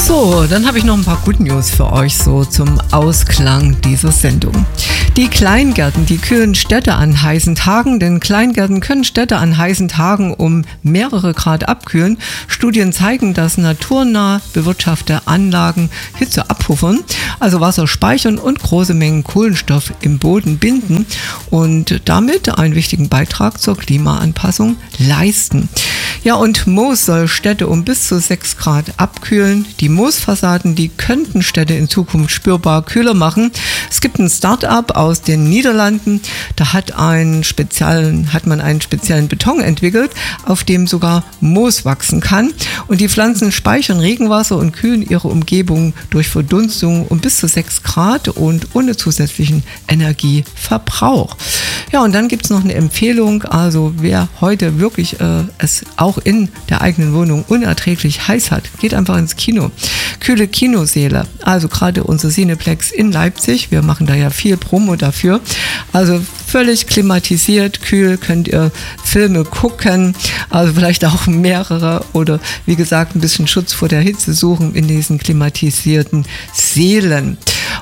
So, dann habe ich noch ein paar Good News für euch so zum Ausklang dieser Sendung. Die Kleingärten, die kühlen Städte an heißen Tagen, denn Kleingärten können Städte an heißen Tagen um mehrere Grad abkühlen. Studien zeigen, dass naturnah bewirtschaftete Anlagen Hitze abpuffern, also Wasser speichern und große Mengen Kohlenstoff im Boden binden und damit einen wichtigen Beitrag zur Klimaanpassung leisten. Ja, und Moos soll Städte um bis zu 6 Grad abkühlen. Die Moosfassaden, die könnten Städte in Zukunft spürbar kühler machen. Es gibt ein Start-up aus den Niederlanden, da hat man einen speziellen Beton entwickelt, auf dem sogar Moos wachsen kann. Und die Pflanzen speichern Regenwasser und kühlen ihre Umgebung durch Verdunstung um bis zu 6 Grad und ohne zusätzlichen Energieverbrauch. Ja, und dann gibt es noch eine Empfehlung, also wer heute wirklich es auch in der eigenen Wohnung unerträglich heiß hat, geht einfach ins Kino. Kühle Kinosäle, also gerade unser Cineplex in Leipzig, wir machen da ja viel Promo dafür, also völlig klimatisiert, kühl, könnt ihr Filme gucken, also vielleicht auch mehrere oder wie gesagt ein bisschen Schutz vor der Hitze suchen in diesen klimatisierten Sälen.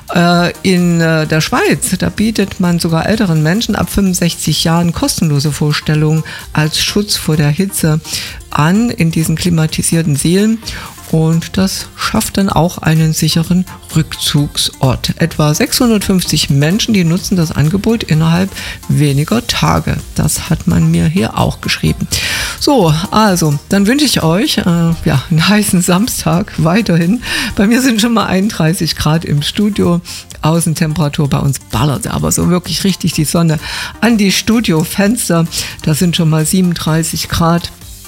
In der Schweiz, da bietet man sogar älteren Menschen ab 65 Jahren kostenlose Vorstellungen als Schutz vor der Hitze an in diesen klimatisierten Sälen. Und das schafft dann auch einen sicheren Rückzugsort. Etwa 650 Menschen, die nutzen das Angebot innerhalb weniger Tage. Das hat man mir hier auch geschrieben. So, also, dann wünsche ich euch einen heißen Samstag weiterhin. Bei mir sind schon mal 31 Grad im Studio. Außentemperatur bei uns ballert aber so wirklich richtig die Sonne an die Studiofenster. Da sind schon mal 37 Grad.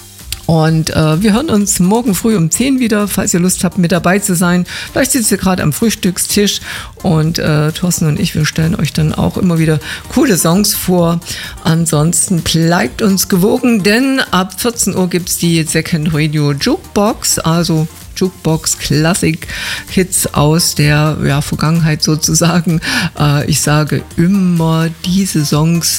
Und wir hören uns morgen früh um 10 wieder, falls ihr Lust habt, mit dabei zu sein. Vielleicht sitzt ihr gerade am Frühstückstisch und Thorsten und ich, wir stellen euch dann auch immer wieder coole Songs vor. Ansonsten bleibt uns gewogen, denn ab 14 Uhr gibt es die Second Radio Jukebox, also Jukebox Classic Hits aus der Vergangenheit sozusagen. Ich sage immer, diese Songs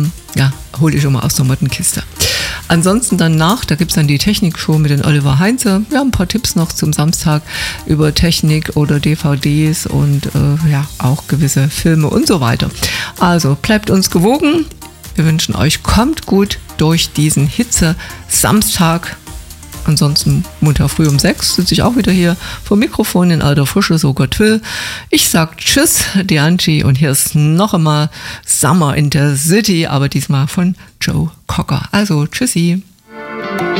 hol ich schon mal aus der Mottenkiste. Ansonsten danach, da gibt es dann die Technikshow mit den Oliver Heinze. Wir haben ein paar Tipps noch zum Samstag über Technik oder DVDs und auch gewisse Filme und so weiter. Also bleibt uns gewogen. Wir wünschen euch, kommt gut durch diesen Hitze-Samstag. Ansonsten Montag früh um 6 sitze ich auch wieder hier vor Mikrofon in alter Frische, so Gott will. Ich sag Tschüss, die Angie, und hier ist noch einmal Summer in the City, aber diesmal von Joe Cocker. Also Tschüssi.